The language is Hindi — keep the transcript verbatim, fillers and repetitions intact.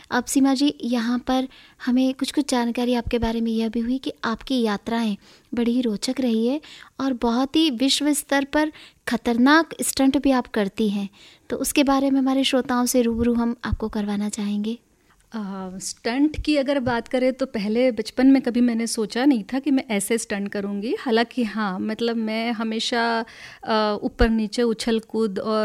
अब सीमा जी, यहाँ पर हमें कुछ कुछ जानकारी आपके बारे में यह भी हुई कि आपकी यात्राएं बड़ी ही रोचक रही है और बहुत ही विश्व स्तर पर खतरनाक स्टंट भी आप करती हैं, तो उसके बारे में हमारे श्रोताओं से रूबरू हम आपको करवाना चाहेंगे। स्टंट की अगर बात करें तो पहले बचपन में कभी मैंने सोचा नहीं था कि मैं ऐसे स्टंट करूंगी। हालांकि हाँ, मतलब मैं हमेशा ऊपर नीचे उछल कूद और